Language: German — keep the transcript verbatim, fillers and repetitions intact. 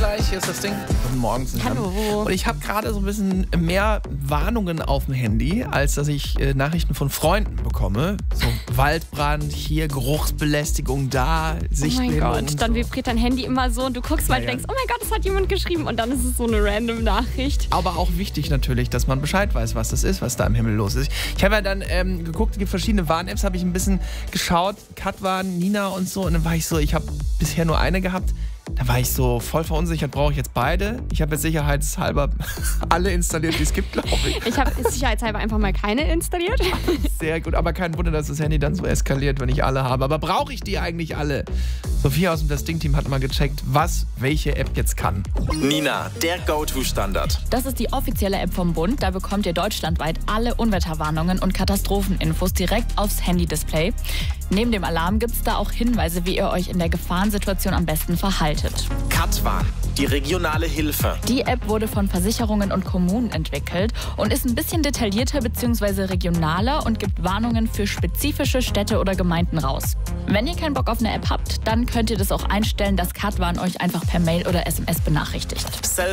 gleich. Hier ist das Ding. Guten Morgen zusammen. Hallo. Und ich habe gerade so ein bisschen mehr Warnungen auf dem Handy, als dass ich äh, Nachrichten von Freunden bekomme. So Waldbrand, hier Geruchsbelästigung, da, Oh Sichtbehinderung. mein Gott, dann so. vibriert dein Handy immer so und du guckst mal Ja, und ja. denkst, oh mein Gott, das hat jemand geschrieben und dann ist es so eine random Nachricht. Aber auch wichtig natürlich, dass man Bescheid weiß, was das ist, was da im Himmel los ist. Ich habe ja dann ähm, geguckt, es gibt verschiedene Warn-Apps, habe ich ein bisschen geschaut, Katwarn, Nina und so. Und dann war ich so, ich habe bisher nur eine gehabt. Da war ich so voll verunsichert, brauche ich jetzt beide? Ich habe jetzt sicherheitshalber alle installiert, die es gibt, glaube ich. Ich habe sicherheitshalber einfach mal keine installiert. Sehr gut, aber kein Wunder, dass das Handy dann so eskaliert, wenn ich alle habe. Aber brauche ich die eigentlich alle? Sophia aus dem Das Ding-Team hat mal gecheckt, was welche App jetzt kann. Nina, der Go-To-Standard. Das ist die offizielle App vom Bund. Da bekommt ihr deutschlandweit alle Unwetterwarnungen und Katastropheninfos direkt aufs Handy-Display. Neben dem Alarm gibt es da auch Hinweise, wie ihr euch in der Gefahrensituation am besten verhaltet. Katwarn, die regionale Hilfe. Die App wurde von Versicherungen und Kommunen entwickelt und ist ein bisschen detaillierter bzw. regionaler und gibt Warnungen für spezifische Städte oder Gemeinden raus. Wenn ihr keinen Bock auf eine App habt, dann könnt ihr das auch einstellen, dass Katwarn euch einfach per Mail oder S M S benachrichtigt.